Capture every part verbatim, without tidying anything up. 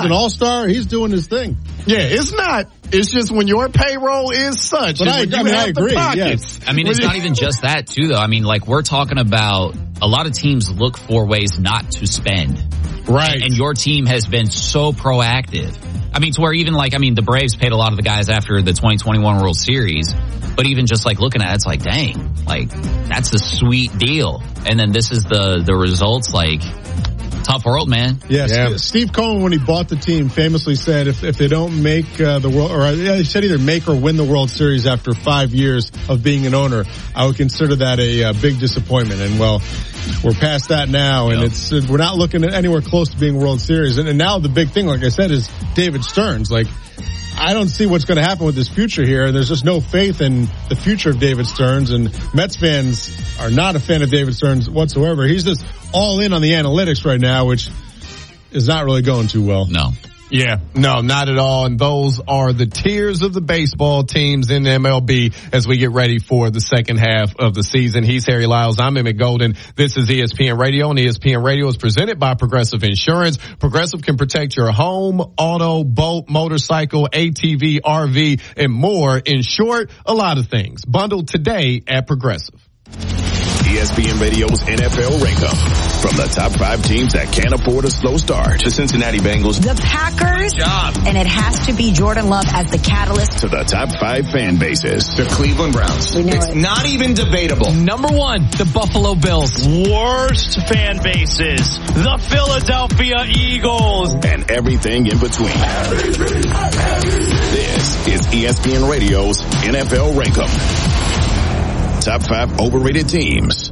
an all-star. He's doing his thing. Yeah, it's not. It's just when your payroll is such. But I, when you I mean, have I agree. The pockets. Yes. I mean, it's not even just that, too, though. I mean, like, we're talking about a lot of teams look for ways not to spend. Right. And, and your team has been so proactive. I mean, to where even, like, I mean, the Braves paid a lot of the guys after the twenty twenty-one World Series. But even just, like, looking at it, it's like, dang, like, that's a sweet deal. And then this is the, the results, like... Tough world, man. Yes, yeah. Steve Cohen, when he bought the team, famously said if if they don't make uh, the world, or yeah, he said either make or win the World Series after five years of being an owner, I would consider that a, a big disappointment. And well, we're past that now, and yep. it's we're not looking at anywhere close to being World Series. And, and now the big thing, like I said, is David Stearns. Like, I don't see what's going to happen with his future here. There's just no faith in the future of David Stearns, and Mets fans are not a fan of David Stearns whatsoever. He's just all in on the analytics right now, which is not really going too well. No. Yeah, no, not at all. And those are the tiers of the baseball teams in M L B as we get ready for the second half of the season. He's Harry Lyles. I'm Emmett Golden. This is E S P N Radio, and E S P N Radio is presented by Progressive Insurance. Progressive can protect your home, auto, boat, motorcycle, A T V, R V, and more. In short, a lot of things. Bundled today at Progressive. E S P N Radio's N F L Rankup. From the top five teams that can't afford a slow start. The Cincinnati Bengals. The Packers. Good job. And it has to be Jordan Love as the catalyst. To the top five fan bases. The Cleveland Browns. We know it's it. not even debatable. Number one, the Buffalo Bills. Worst fan bases. The Philadelphia Eagles. And everything in between. This is E S P N Radio's N F L Rankup. Top five overrated teams.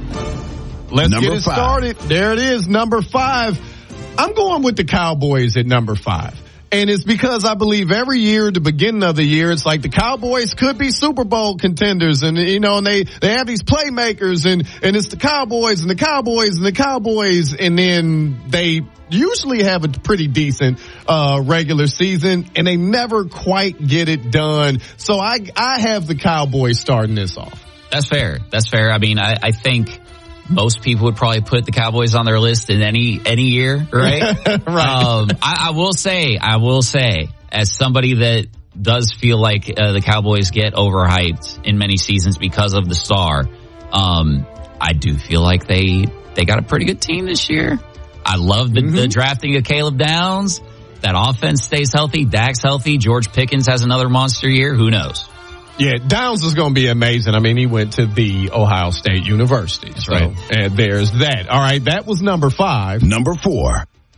Let's number get it five. started. There it is, number five. I'm going with the Cowboys at number five. And it's because I believe every year, the beginning of the year, it's like the Cowboys could be Super Bowl contenders. And, you know, and they, they have these playmakers, and, and it's the Cowboys and the Cowboys and the Cowboys. And then they usually have a pretty decent, uh, regular season, and they never quite get it done. So I, I have the Cowboys starting this off. That's fair. That's fair. I mean, I, I think most people would probably put the Cowboys on their list in any any year, right? right. Um, I, I will say, I will say, as somebody that does feel like uh, the Cowboys get overhyped in many seasons because of the star, um, I do feel like they they got a pretty good team this year. I love the, mm-hmm. the drafting of Caleb Downs. That offense stays healthy. Dak's healthy. George Pickens has another monster year. Who knows? Yeah, Downs is going to be amazing. I mean, he went to the Ohio State University. That's so, right. And there's that. All right, that was number five. Number four.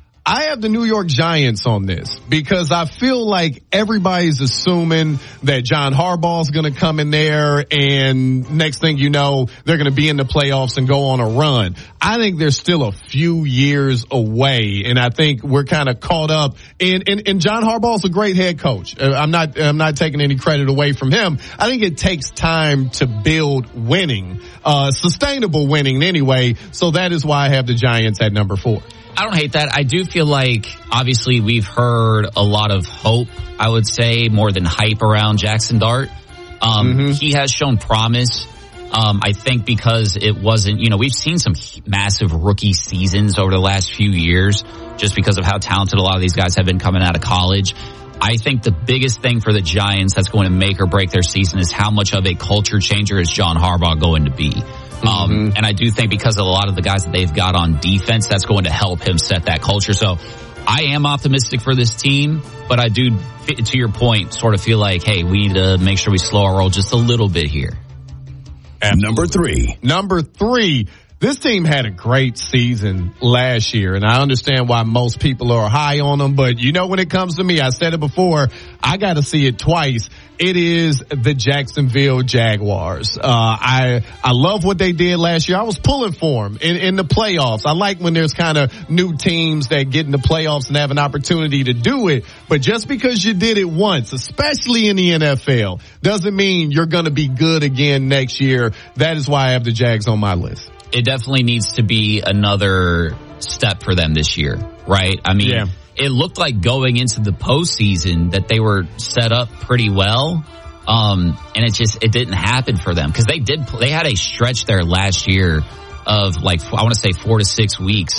I have the New York Giants on this because I feel like everybody's assuming that John Harbaugh's going to come in there, and next thing you know, they're going to be in the playoffs and go on a run. I think they're still a few years away, and I think we're kind of caught up. And, and, and John Harbaugh's a great head coach. I'm not, I'm not taking any credit away from him. I think it takes time to build winning, uh, sustainable winning anyway. So that is why I have the Giants at number four. I don't hate that. I do feel like, obviously, we've heard a lot of hope, I would say, more than hype around Jackson Dart. Um, mm-hmm. He has shown promise. Um, I think because it wasn't, you know, we've seen some massive rookie seasons over the last few years just because of how talented a lot of these guys have been coming out of college. I think the biggest thing for the Giants that's going to make or break their season is how much of a culture changer is John Harbaugh going to be. Um, mm-hmm. And I do think because of a lot of the guys that they've got on defense, that's going to help him set that culture. So I am optimistic for this team, but I do, to your point, sort of feel like, hey, we need to make sure we slow our roll just a little bit here. At number three. Number three. This team had a great season last year, and I understand why most people are high on them, but you know when it comes to me, I said it before, I got to see it twice. It is the Jacksonville Jaguars. Uh, I, I love what they did last year. I was pulling for them in, in the playoffs. I like when there's kind of new teams that get in the playoffs and have an opportunity to do it. But just because you did it once, especially in the N F L, doesn't mean you're going to be good again next year. That is why I have the Jags on my list. It definitely needs to be another step for them this year, right? I mean, yeah. It looked like going into the postseason that they were set up pretty well. Um, and it just, it didn't happen for them because they did, they had a stretch there last year of like, I want to say four to six weeks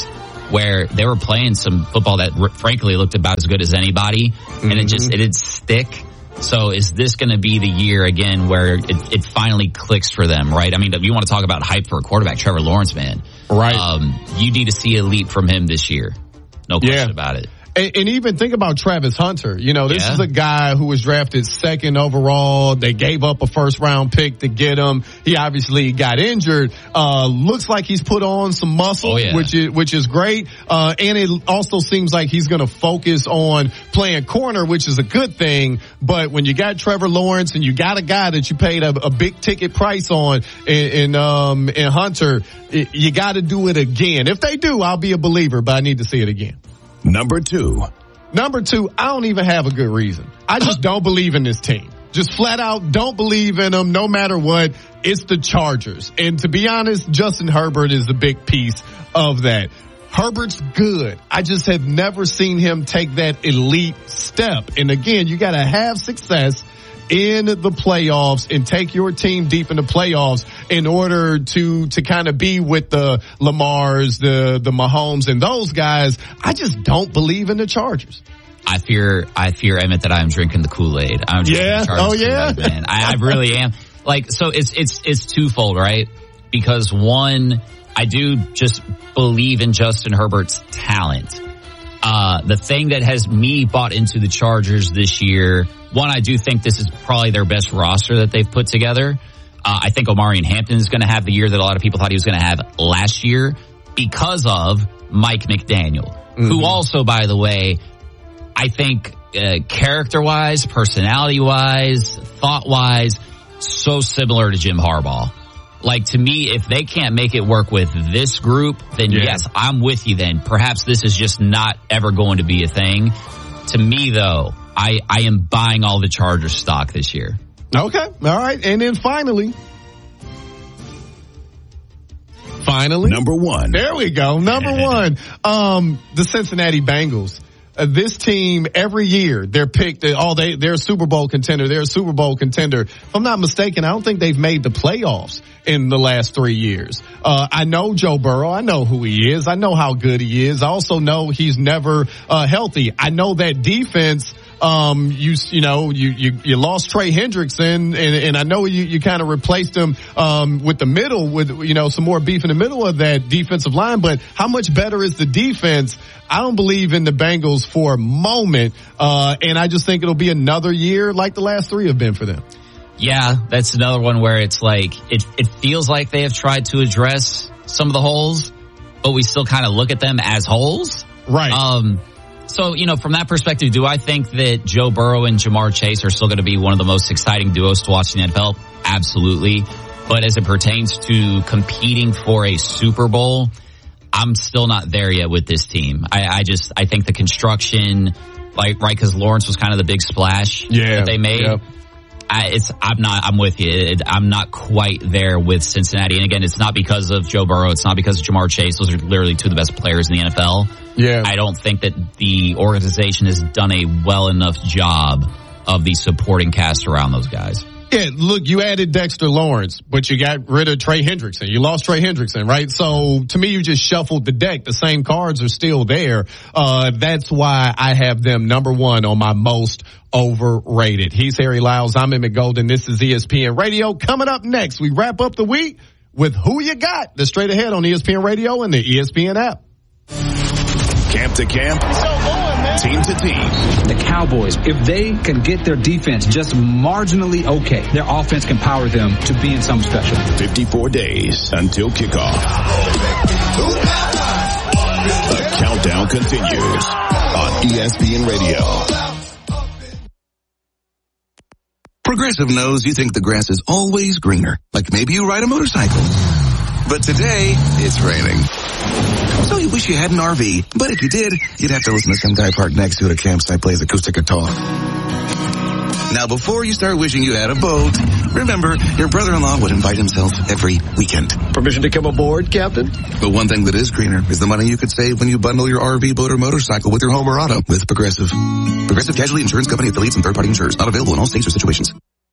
where they were playing some football that r- frankly looked about as good as anybody, mm-hmm. and it just it didn't stick. So is this going to be the year again where it, it finally clicks for them, right? I mean, you want to talk about hype for a quarterback, Trevor Lawrence, man. Right. Um, you need to see a leap from him this year. No question yeah. about it. And, and even think about Travis Hunter. You know, this yeah. is a guy who was drafted second overall. They gave up a first round pick to get him. He obviously got injured. Uh, looks like he's put on some muscle, oh, yeah. which is, which is great. Uh, and it also seems like he's going to focus on playing corner, which is a good thing. But when you got Trevor Lawrence and you got a guy that you paid a, a big ticket price on in, in, um, in Hunter, it, you got to do it again. If they do, I'll be a believer, but I need to see it again. Number two. Number two, I don't even have a good reason. I just don't believe in this team. Just flat out don't believe in them no matter what. It's the Chargers. And to be honest, Justin Herbert is the big piece of that. Herbert's good. I just have never seen him take that elite step. And again, you got to have success in the playoffs and take your team deep in the playoffs in order to to kind of be with the Lamars, the the Mahomes, and those guys. I just don't believe in the Chargers. I fear, I fear, Emmett, that I'm drinking the Kool-Aid. I'm drinking yeah. the Chargers Oh yeah. Kool-Aid, man. I, I really am. Like, so it's it's it's twofold, right? Because one, I do just believe in Justin Herbert's talent. Uh, the thing that has me bought into the Chargers this year, one, I do think this is probably their best roster that they've put together. Uh, I think Omarion Hampton is going to have the year that a lot of people thought he was going to have last year because of Mike McDaniel, mm-hmm. who also, by the way, I think uh, character-wise, personality-wise, thought-wise, so similar to Jim Harbaugh. Like, to me, if they can't make it work with this group, then yeah. yes, I'm with you then. Perhaps this is just not ever going to be a thing. To me, though, I, I am buying all the Chargers stock this year. Okay. All right. And then finally, finally. Number one. There we go. Number one. Um, the Cincinnati Bengals. Uh, this team, every year, they're picked, oh, they, they're a Super Bowl contender, they're a Super Bowl contender. If I'm not mistaken, I don't think they've made the playoffs in the last three years. Uh, I know Joe Burrow, I know who he is, I know how good he is, I also know he's never, uh, healthy. I know that defense, um, you, you know, you, you, you lost Trey Hendrickson, and, and I know you, you kind of replaced him, um, with the middle, with, you know, some more beef in the middle of that defensive line, but how much better is the defense? I don't believe in the Bengals for a moment, uh, and I just think it'll be another year like the last three have been for them. Yeah, that's another one where it's like, it, it feels like they have tried to address some of the holes, but we still kind of look at them as holes. Right. Um, so, you know, from that perspective, do I think that Joe Burrow and Jamar Chase are still going to be one of the most exciting duos to watch in the N F L? Absolutely. But as it pertains to competing for a Super Bowl, I'm still not there yet with this team. I, I just, I think the construction, like, right, because Lawrence was kind of the big splash yeah, that they made. Yep. I, it's, I'm not, I'm with you. It, I'm not quite there with Cincinnati. And again, it's not because of Joe Burrow. It's not because of Jamar Chase. Those are literally two of the best players in the N F L. Yeah. I don't think that the organization has done a well enough job of the supporting cast around those guys. Yeah, look, you added Dexter Lawrence, but you got rid of Trey Hendrickson. You lost Trey Hendrickson, right? So to me, you just shuffled the deck. The same cards are still there. Uh, that's why I have them number one on my most overrated. He's Harry Lyles. I'm Emmett Golden. This is E S P N Radio. Coming up next, we wrap up the week with Who You Got. That's straight ahead on E S P N Radio and the E S P N app. Camp to camp, team to team. The Cowboys, if they can get their defense just marginally okay, their offense can power them to being something special. fifty-four days until kickoff. The countdown continues on E S P N Radio. Progressive knows you think the grass is always greener, like maybe you ride a motorcycle. But today, it's raining. So you wish you had an R V, but if you did, you'd have to listen to some guy parked next to at a campsite plays acoustic guitar. Now, before you start wishing you had a boat, remember, your brother-in-law would invite himself every weekend. Permission to come aboard, Captain? But one thing that is greener is the money you could save when you bundle your R V, boat, or motorcycle with your home or auto with Progressive. Progressive Casualty Insurance Company affiliates and third-party insurers. Not available in all states or situations.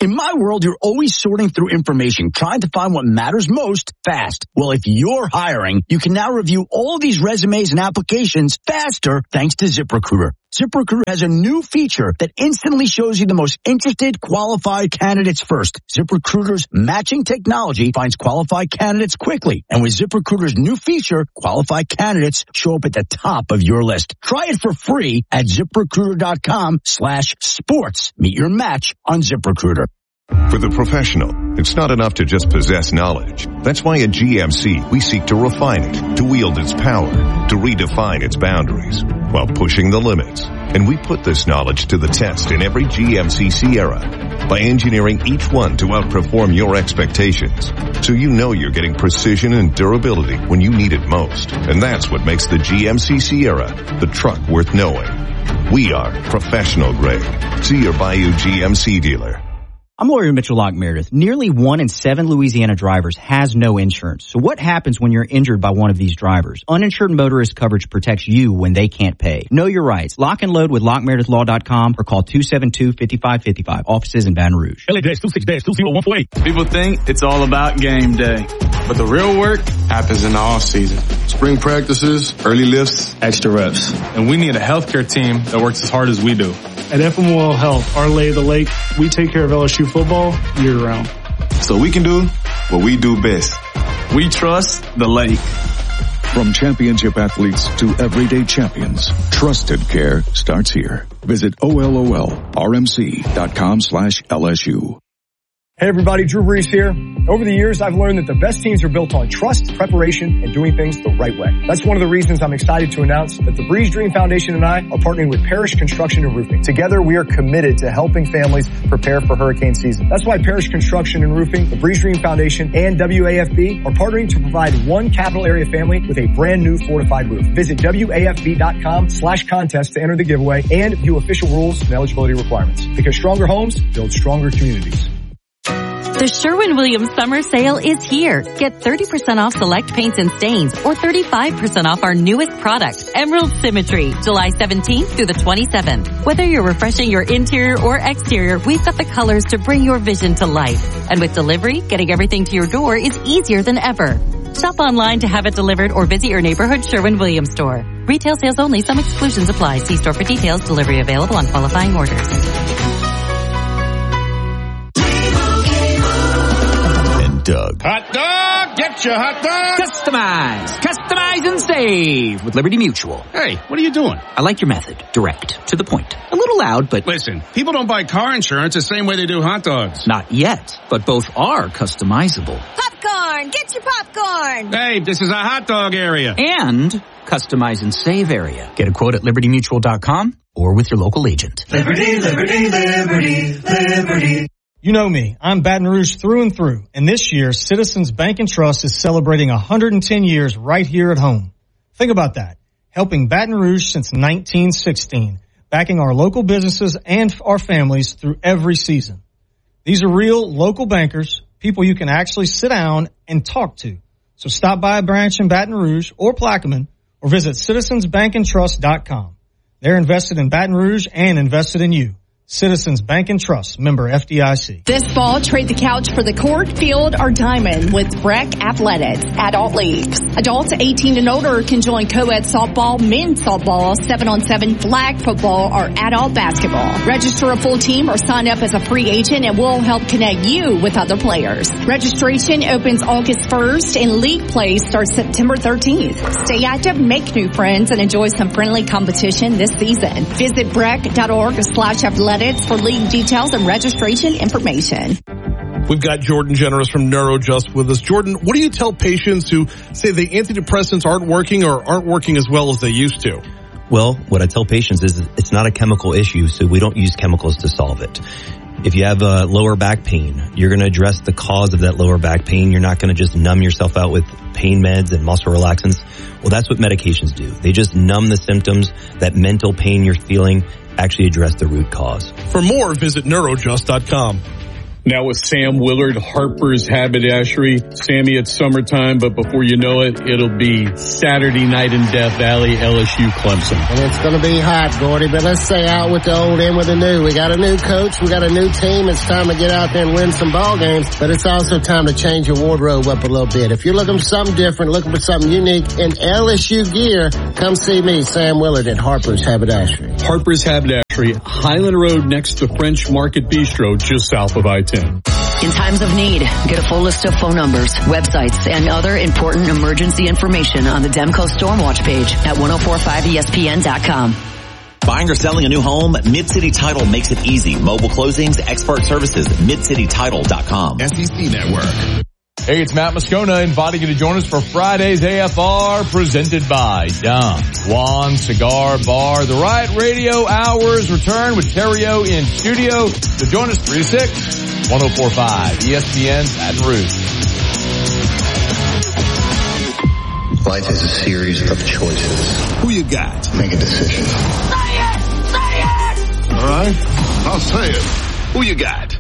In my world, you're always sorting through information, trying to find what matters most fast. Well, if you're hiring, you can now review all these resumes and applications faster thanks to ZipRecruiter. ZipRecruiter has a new feature that instantly shows you the most interested, qualified candidates first. ZipRecruiter's matching technology finds qualified candidates quickly. And with ZipRecruiter's new feature, qualified candidates show up at the top of your list. Try it for free at ZipRecruiter.com slash sports. Meet your match on ZipRecruiter. For the professional, it's not enough to just possess knowledge. That's why at G M C, we seek to refine it, to wield its power, to redefine its boundaries, while pushing the limits. And we put this knowledge to the test in every G M C Sierra by engineering each one to outperform your expectations. So you know you're getting precision and durability when you need it most. And that's what makes the G M C Sierra the truck worth knowing. We are professional grade. See your Bayou G M C dealer. I'm lawyer Mitchell Locke Meredith. Nearly one in seven Louisiana drivers has no insurance. So what happens when you're injured by one of these drivers? Uninsured motorist coverage protects you when they can't pay. Know your rights. Lock and load with lock meredith law dot com or call two seven two, five five five five. Offices in Baton Rouge. L A two six two zero one four eight. People think it's all about game day, but the real work happens in the off season. Spring practices, early lifts, Extra reps. And we need a healthcare team that works as hard as we do. At F M O L Health, our lay of the lake, we take care of L S U football year round. So we can do what we do best. We trust the lake. From championship athletes to everyday champions, trusted care starts here. Visit O L O L R M C dot com slash L S U. Hey everybody, Drew Brees here. Over the years, I've learned that the best teams are built on trust, preparation, and doing things the right way. That's one of the reasons I'm excited to announce that the Brees Dream Foundation and I are partnering with Parish Construction and Roofing. Together, we are committed to helping families prepare for hurricane season. That's why Parish Construction and Roofing, the Brees Dream Foundation, and W A F B are partnering to provide one capital area family with a brand new fortified roof. Visit W A F B dot com slash contest to enter the giveaway and view official rules and eligibility requirements. Because stronger homes build stronger communities. The Sherwin-Williams summer sale is here. Get thirty percent off select paints and stains or thirty-five percent off our newest product, Emerald Symmetry, July seventeenth through the twenty-seventh. Whether you're refreshing your interior or exterior, we've got the colors to bring your vision to life. And with delivery, getting everything to your door is easier than ever. Shop online to have it delivered or visit your neighborhood Sherwin-Williams store. Retail sales only. Some exclusions apply. See store for details. Delivery available on qualifying orders. Doug. Hot dog! Get your hot dog! Customize! Customize and save with Liberty Mutual. Hey, what are you doing? I like your method. Direct. To the point. A little loud, but... Listen, people don't buy car insurance the same way they do hot dogs. Not yet, but both are customizable. Popcorn! Get your popcorn! Hey, this is a hot dog area. And customize and save area. Get a quote at liberty mutual dot com or with your local agent. Liberty, liberty, liberty, liberty. You know me, I'm Baton Rouge through and through, and this year, Citizens Bank and Trust is celebrating one hundred ten years right here at home. Think about that. Helping Baton Rouge since nineteen sixteen, backing our local businesses and our families through every season. These are real local bankers, people you can actually sit down and talk to. So stop by a branch in Baton Rouge or Plaquemine or visit citizens bank and trust dot com. They're invested in Baton Rouge and invested in you. Citizens Bank and Trust, member F D I C. This fall, trade the couch for the court, field, or diamond with Breck Athletics Adult Leagues. Adults eighteen and older can join co-ed softball, men's softball, seven on seven flag football, or adult basketball. Register a full team or sign up as a free agent and we'll help connect you with other players. Registration opens August first and league play starts September thirteenth. Stay active, make new friends, and enjoy some friendly competition this season. Visit breck.org slash athletics for league details and registration information. We've got Jordan Generous from NeuroJust with us. Jordan, what do you tell patients who say the antidepressants aren't working or aren't working as well as they used to? Well, what I tell patients is it's not a chemical issue, so we don't use chemicals to solve it. If you have a lower back pain, you're going to address the cause of that lower back pain. You're not going to just numb yourself out with pain meds and muscle relaxants. Well, that's what medications do. They just numb the symptoms. That mental pain you're feeling, actually address the root cause. For more, visit neurojust dot com. Now with Sam Willard, Harper's Haberdashery. Sammy, it's summertime, but before you know it, it'll be Saturday night in Death Valley, L S U Clemson. And it's going to be hot, Gordy, but let's say out with the old, in with the new. We got a new coach, we got a new team. It's time to get out there and win some ball games, but it's also time to change your wardrobe up a little bit. If you're looking for something different, looking for something unique in L S U gear, come see me, Sam Willard at Harper's Haberdashery. Harper's Haberdashery, Highland Road next to French Market Bistro, just south of I ten. In times of need, get a full list of phone numbers, websites, and other important emergency information on the Demco Stormwatch page at ten forty-five E S P N dot com. Buying or selling a new home? Mid-City Title makes it easy. Mobile closings, expert services, mid city title dot com. S E C Network. Hey, it's Matt Moscona inviting you to join us for Friday's A F R presented by Don Juan Cigar Bar. The Riot Radio Hours return with Terrio in studio. So join us three to six, ten forty-five E S P N's Baton Rouge. Life is a series of choices. Who you got? Make a decision. Say it! Say it! All right, I'll say it. Who you got?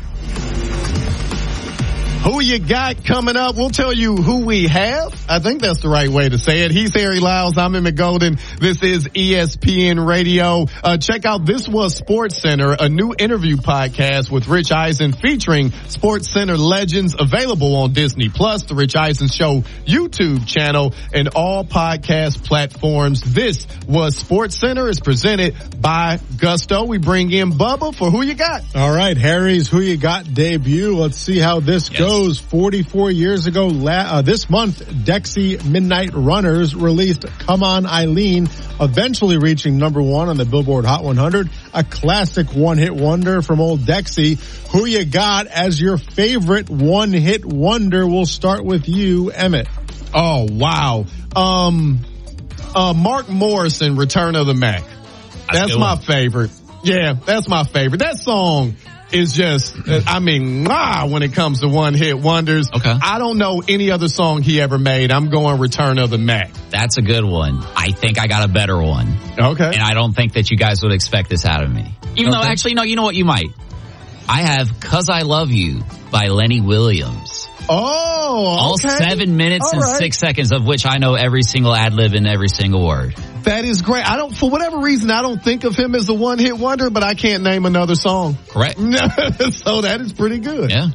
Who you got coming up? We'll tell you who we have. I think that's the right way to say it. He's Harry Lyles. I'm Emmett Golden. This is E S P N Radio. Uh, check out This Was Sports Center, a new interview podcast with Rich Eisen featuring Sports Center legends, available on Disney Plus, the Rich Eisen Show YouTube channel, and all podcast platforms. This Was Sports Center is presented by Gusto. We bring in Bubba for Who You Got. All right, Harry's Who You Got debut. Let's see how this yes. goes. forty-four years ago, uh, this month, Dexy Midnight Runners released Come On Eileen, eventually reaching number one on the Billboard Hot one hundred. A classic one-hit wonder from old Dexy. Who you got as your favorite one-hit wonder? We'll start with you, Emmett. Oh, wow. Um, uh, Mark Morrison, Return of the Mac. That's my favorite. Yeah, that's my favorite. That song is just, I mean, ah, when it comes to one-hit wonders. Okay. I don't know any other song he ever made. I'm going Return of the Mac. That's a good one. I think I got a better one. Okay. And I don't think that you guys would expect this out of me. Even okay. though, actually, no, you know what? You might. I have 'Cause I Love You by Lenny Williams. Oh, okay. All seven minutes All and right. six seconds of which I know every single ad-lib and every single word. That is great. I don't, for whatever reason, I don't think of him as a one-hit wonder, but I can't name another song. Correct. So that is pretty good. Yeah.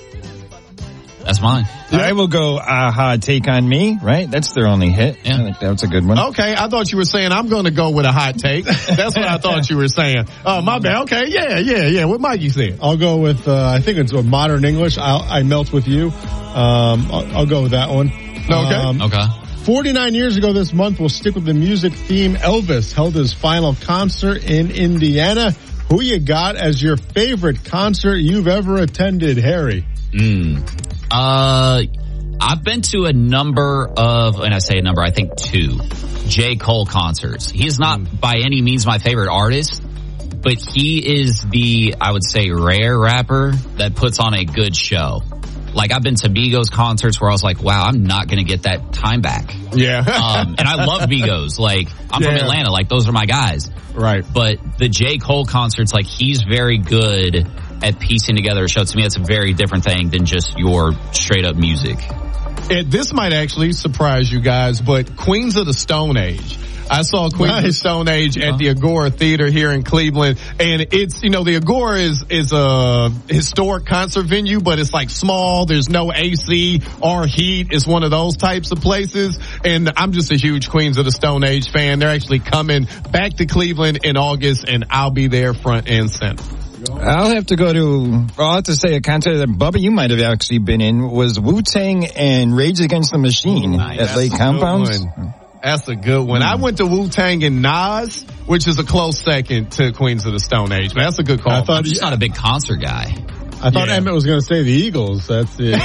That's mine. Yeah. I will go Aha, Take on Me, right? That's their only hit. Yeah. I think that was a good one. Okay, I thought you were saying I'm going to go with a hot take. That's what I thought you were saying. Oh, my bad. Okay, yeah, yeah, yeah. What Mikey said. I'll go with, uh, I think it's a modern English. I'll, I Melt With You. Um, I'll, I'll go with that one. Okay. Um, okay. forty-nine years ago this month, we'll stick with the music theme. Elvis held his final concert in Indiana. Who you got as your favorite concert you've ever attended, Harry? Mm. Uh, I've been to a number of, and I say a number, I think two, J. Cole concerts. He's not mm. by any means my favorite artist, but he is the, I would say, rare rapper that puts on a good show. Like, I've been to Migos concerts where I was like, wow, I'm not going to get that time back. Yeah. um, and I love Migos. Like, I'm yeah. from Atlanta. Like, those are my guys. Right. But the J. Cole concerts, like, he's very good at piecing together a show. To me, that's a very different thing than just your straight up music. It, this might actually surprise you guys, but Queens of the Stone Age. I saw Queens nice. of the Stone Age at the Agora Theater here in Cleveland, and it's, you know, the Agora is, is a historic concert venue, but it's like small. There's no A C or heat. It's one of those types of places, and I'm just a huge Queens of the Stone Age fan. They're actually coming back to Cleveland in August, and I'll be there front and center. I'll have to go to, I'll have to say a concert that Bubba, you might have actually been in, was Wu-Tang and Rage Against the Machine nice. at Lake Compounds. That's a good one. Mm. I went to Wu-Tang and Nas, which is a close second to Queens of the Stone Age, but that's a good call. I thought I'm just not a big concert guy. I thought yeah. Emmett was going to say the Eagles. That's it.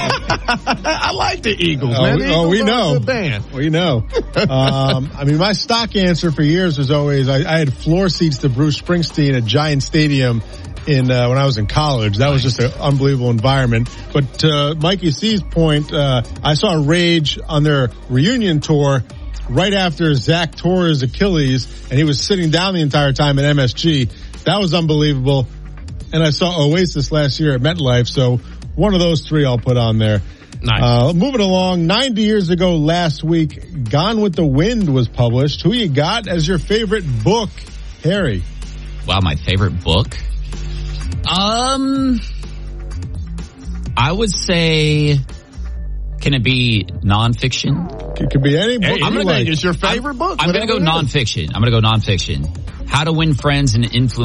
I like the Eagles, oh, man. The oh, Eagles we know. A good band. We know. um, I mean, my stock answer for years was always, I, I had floor seats to Bruce Springsteen at Giant Stadium in uh, when I was in college. That was just an unbelievable environment. But to uh, Mikey C's point, uh, I saw Rage on their reunion tour right after Zach tore his Achilles, and he was sitting down the entire time at M S G. That was unbelievable. And I saw Oasis last year at MetLife, so one of those three I'll put on there. Nice. Uh, moving along, ninety years ago last week, Gone with the Wind was published. Who you got as your favorite book, Harry? Wow, my favorite book? Um, I would say, can it be nonfiction? It could be any book. Hey, I'm gonna like. It's your favorite I'm, book. I'm going to go nonfiction. I'm going to go nonfiction. How to Win Friends and Influence